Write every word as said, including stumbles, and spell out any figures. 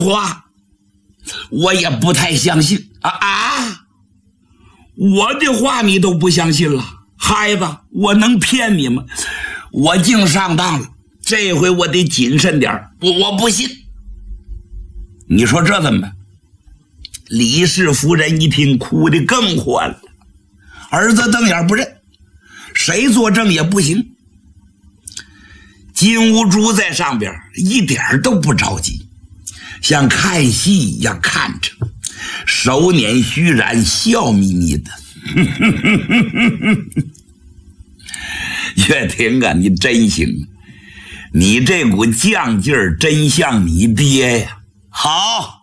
话我也不太相信啊啊！我的话你都不相信了，孩子，我能骗你吗？我竟上当了，这回我得谨慎点，我我不信。你说这怎么办？李氏夫人一听，哭得更欢了，儿子瞪眼不认，谁作证也不行。金兀术在上边一点都不着急，像看戏一样看着，手捻须髯，笑眯眯的。岳霆啊，你真行，你这股犟劲儿真像你爹呀！好。